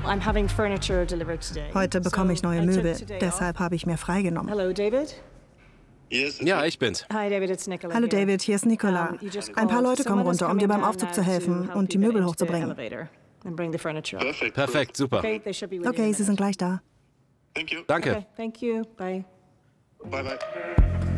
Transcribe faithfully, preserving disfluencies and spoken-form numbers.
Heute bekomme ich neue Möbel, deshalb habe ich mir freigenommen. Hallo, David. Ja, ich bin's. Hi, David, it's Nicola. Hallo David, hier ist Nicola. Ein paar Leute kommen runter, um dir beim Aufzug zu helfen und die Möbel hochzubringen. Perfekt. Perfekt, super. Okay, sie sind gleich da. Danke. Thank you. Bye. Bye bye.